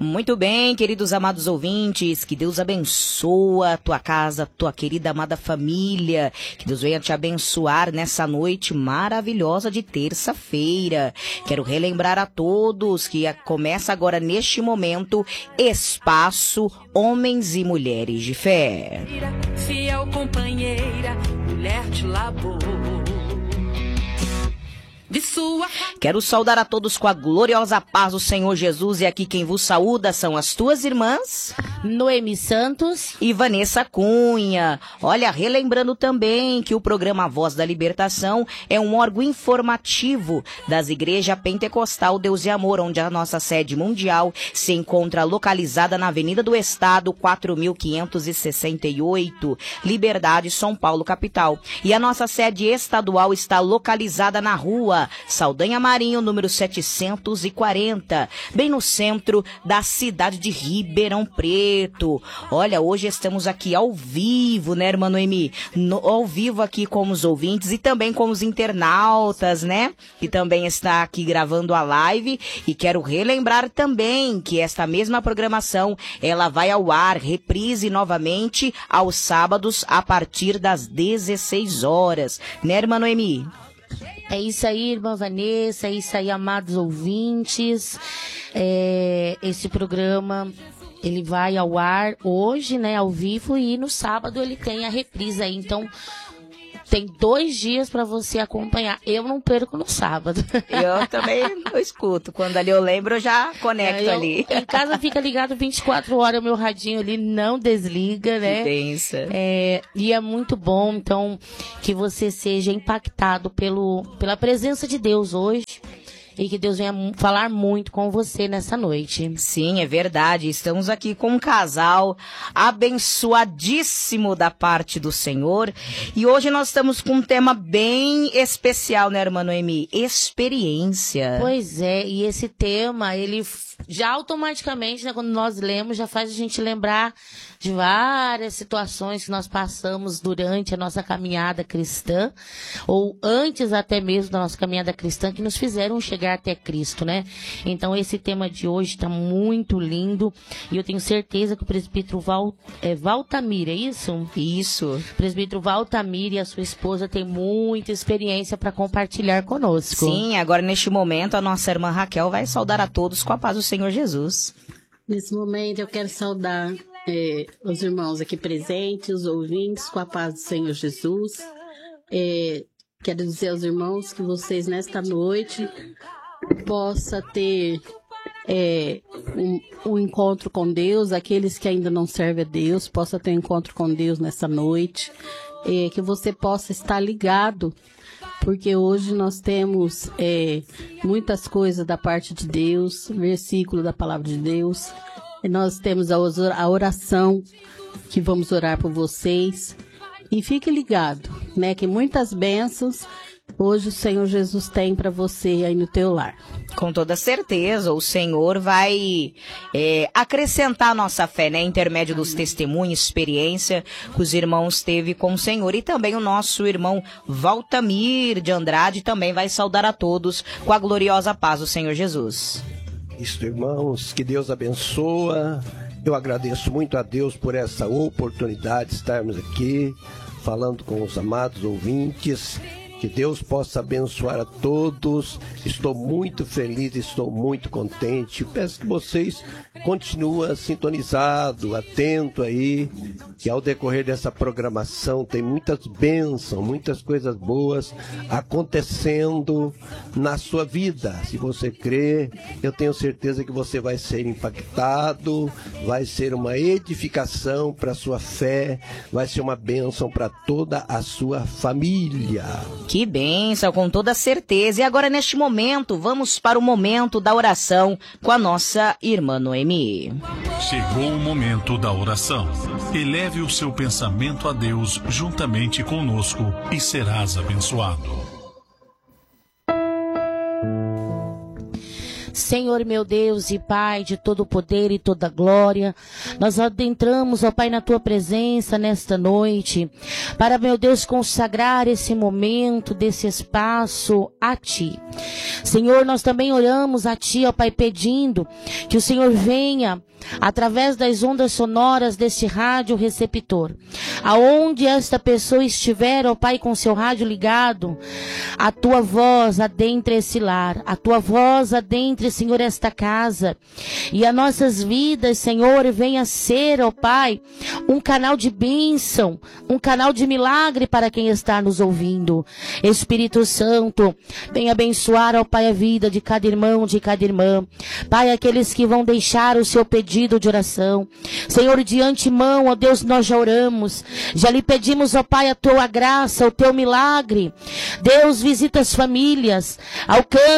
Muito bem, queridos amados ouvintes, que Deus abençoa a tua casa, tua querida amada família, que Deus venha te abençoar nessa noite maravilhosa de terça-feira. Quero relembrar a todos que começa agora neste momento Espaço Homens e Mulheres de Fé. Fiel companheira, mulher de labor. Quero saudar a todos com a gloriosa paz do Senhor Jesus, e aqui quem vos saúda são as tuas irmãs Noemi Santos e Vanessa Cunha. Olha, relembrando também que o programa Voz da Libertação é um órgão informativo das Igrejas Pentecostal Deus e Amor, onde a nossa sede mundial se encontra localizada na Avenida do Estado, 4568, Liberdade, São Paulo, capital. E a nossa sede estadual está localizada na Rua Saldanha Marinho, número 740, bem no centro da cidade de Ribeirão Preto. Olha, hoje estamos aqui ao vivo, né, irmã Noemi? Ao vivo aqui com os ouvintes e também com os internautas, né? Que também está aqui gravando a live. E quero relembrar também que esta mesma programação, ela vai ao ar, reprise novamente aos sábados a partir das 16 horas. Né, irmã Noemi? É isso aí, irmã Vanessa, é isso aí, amados ouvintes. Esse programa, ele vai ao ar hoje, né, ao vivo, e no sábado ele tem a reprise aí. Então, tem 2 dias para você acompanhar. Eu não perco no sábado. Eu também eu escuto. Quando ali eu lembro, eu já conecto ali. Em casa fica ligado 24 horas, o meu radinho ali não desliga, né? Que benção. E é muito bom, então, que você seja impactado pela presença de Deus hoje. E que Deus venha falar muito com você nessa noite. Sim, é verdade. Estamos aqui com um casal abençoadíssimo da parte do Senhor. E hoje nós estamos com um tema bem especial, né, irmã Noemi? Experiência. Pois é, e esse tema, ele já automaticamente, né, quando nós lemos, já faz a gente lembrar de várias situações que nós passamos durante a nossa caminhada cristã, ou antes até mesmo da nossa caminhada cristã, que nos fizeram chegar até Cristo, né? Então esse tema de hoje está muito lindo, e eu tenho certeza que o presbítero Valtamir, é isso? Isso. O presbítero Valtamir e a sua esposa têm muita experiência para compartilhar conosco. Sim, agora neste momento a nossa irmã Raquel vai saudar a todos com a paz do Senhor Jesus. Nesse momento eu quero saudar os irmãos aqui presentes, os ouvintes, com a paz do Senhor Jesus. Quero dizer aos irmãos que vocês nesta noite possam ter um encontro com Deus, aqueles que ainda não servem a Deus, possam ter um encontro com Deus nessa noite, que você possa estar ligado, porque hoje nós temos muitas coisas da parte de Deus, versículo da palavra de Deus. E nós temos a oração, que vamos orar por vocês. E fique ligado, né, que muitas bênçãos hoje o Senhor Jesus tem para você aí no teu lar. Com toda certeza, o Senhor vai acrescentar a nossa fé, né, intermédio dos testemunhos, experiência que os irmãos teve com o Senhor. E também o nosso irmão Valtamir de Andrade também vai saudar a todos com a gloriosa paz do Senhor Jesus. Isso, irmãos, que Deus abençoa. Eu agradeço muito a Deus por essa oportunidade de estarmos aqui falando com os amados ouvintes. Que Deus possa abençoar a todos. Estou muito feliz, estou muito contente. Peço que vocês continuem sintonizados, atentos aí, que ao decorrer dessa programação tem muitas bênçãos, muitas coisas boas acontecendo na sua vida. Se você crê, eu tenho certeza que você vai ser impactado, vai ser uma edificação para a sua fé, vai ser uma bênção para toda a sua família. Que bênção, com toda certeza. E agora, neste momento, vamos para o momento da oração com a nossa irmã Noemi. Chegou o momento da oração. Eleve o seu pensamento a Deus juntamente conosco e serás abençoado. Senhor meu Deus e Pai de todo poder e toda glória, nós adentramos, ó Pai, na Tua presença nesta noite, para, meu Deus, consagrar esse momento, desse espaço a Ti. Senhor, nós também oramos a Ti, ó Pai, pedindo que o Senhor venha através das ondas sonoras deste rádio receptor, aonde esta pessoa estiver, ó Pai, com seu rádio ligado, a Tua voz adentre esse lar, a Tua voz adentre, Senhor, esta casa, e as nossas vidas, Senhor, venha ser, ó Pai, um canal de bênção, um canal de milagre para quem está nos ouvindo. Espírito Santo, venha abençoar, ó Pai, a vida de cada irmão, de cada irmã. Pai, aqueles que vão deixar o seu pedido de oração. Senhor, de antemão, ó Deus, nós já oramos, já lhe pedimos, ó Pai, a Tua graça, o Teu milagre. Deus, visita as famílias, alcança